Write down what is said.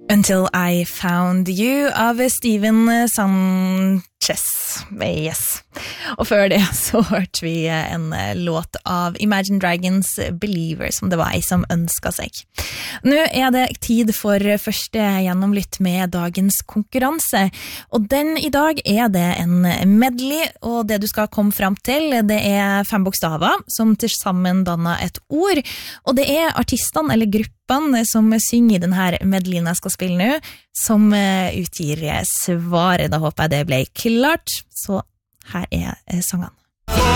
Until I Found You av Steven Sanchez. Yes. Og før det så hørte vi en låt av Imagine Dragons Believer, som det var ei som ønsket seg. Nå er det tid for første gjennomlytt med dagens konkurranse, og den i dag er det en medley, og det du skal komme frem til, det er 5 bokstaver som til sammen danner et ord, og det er artistene eller gruppene som synger i denne medleyen jeg skal spille nå, som utgir svaret. Da håper jeg det ble klart, så her er sangene.